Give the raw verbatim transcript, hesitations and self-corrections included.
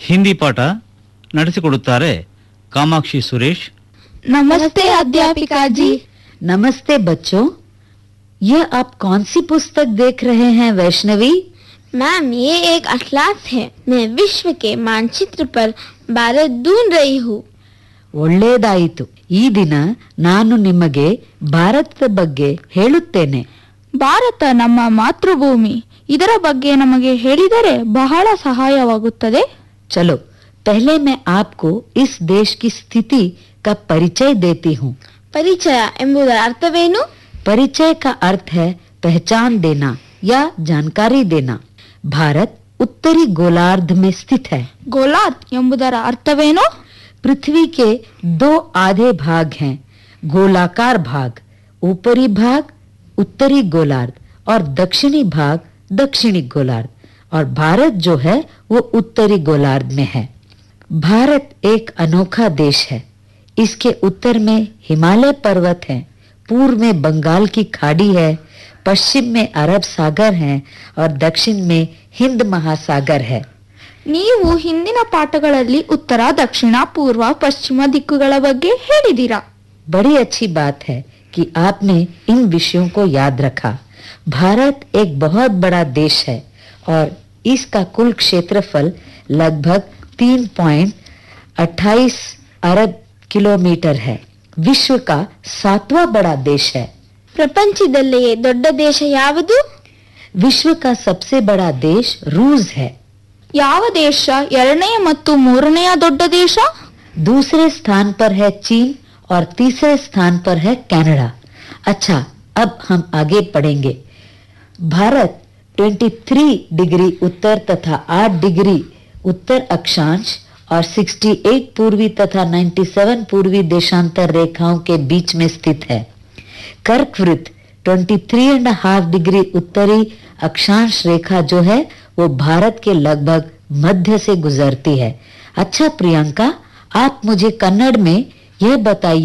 ಹಿಂದಿ ಪಾಠ ನಡೆಸಿಕೊಡುತ್ತಾರೆ ಕಾಮಾಕ್ಷಿ ಸುರೇಶ್. नमस्ते अध्यापिका जी। नमस्ते बच्चों, यह आप कौन सी पुस्तक देख रहे हैं वैष्णवी? मैम, ये एक अटलास है। मैं विश्व के मानचित्र पर भारत ढूंढ रही हूँ। ಒಳ್ಳೆಯದಾಯಿತು. ಈ ದಿನ ನಾನು ನಿಮಗೆ ಭಾರತದ ಬಗ್ಗೆ ಹೇಳುತ್ತೇನೆ. ಭಾರತ ನಮ್ಮ ಮಾತೃಭೂಮಿ. ಇದರ ಬಗ್ಗೆ ನಮಗೆ ಹೇಳಿದರೆ ಬಹಳ ಸಹಾಯವಾಗುತ್ತದೆ. चलो पहले मैं आपको इस देश की स्थिति का परिचय देती हूँ. ಪರಿಚಯ ಎಂಬುದರ ಅರ್ಥವೇನು? परिचय का अर्थ है पहचान देना या जानकारी देना. भारत उत्तरी गोलार्ध में स्थित है. ಗೋಲಾರ್ಧ್ ಎಂಬುದರ ಅರ್ಥವೇನು? पृथ्वी के दो आधे भाग हैं. गोलाकार भाग ऊपरी भाग उत्तरी गोलार्ध और दक्षिणी भाग दक्षिणी गोलार्ध, और भारत जो है वो उत्तरी गोलार्ध में है. भारत एक अनोखा देश है. इसके उत्तर में हिमालय पर्वत हैं, पूर्व में बंगाल की खाड़ी है, पश्चिम में अरब सागर है और दक्षिण में हिंद महासागर है. ನೀವು ಹಿಂದಿನ ಪಾಠಗಳಲ್ಲಿ ಉತ್ತರ, ದಕ್ಷಿಣ, ಪೂರ್ವ, ಪಶ್ಚಿಮ ದಿಕ್ಕುಗಳ ಬಗ್ಗೆ ಹೇಳಿದ್ದೀರಾ. बड़ी अच्छी बात है कि आपने इन विषयों को याद रखा. भारत एक बहुत बड़ा देश है और इसका कुल क्षेत्रफल लगभग तीन पॉइंट अट्ठाईस अरब किलोमीटर है. विश्व का सातवां बड़ा देश है. ಪ್ರಪಂಚದಲ್ಲಿಯೇ ದೊಡ್ಡ ದೇಶ ಯಾವುದು? विश्व का सबसे बड़ा देश रूस है. ಯಾವ ದೇಶ ಎರಡನೆಯ ಮತ್ತು ಮೂರನೆಯ दೊಡ್ಡ ದೇಶ? दूसरे स्थान पर है चीन और तीसरे स्थान पर है कनाडा. अच्छा, अब हम आगे पढ़ेंगे. भारत तेईस डिग्री उत्तर तथा आठ डिग्री उत्तर अक्षांश और अड़सठ पूर्वी तथा सत्तानवे पूर्वी देशांतर रेखाओं के बीच में स्थित है. कर्कवृत्त तेईस एंड हाफ डिग्री उत्तरी अक्षांश रेखा जो है वो भारत के लगभग मध्य से गुजरती है. अच्छा प्रियंका, आप मुझे कन्नड़ में यह बताइए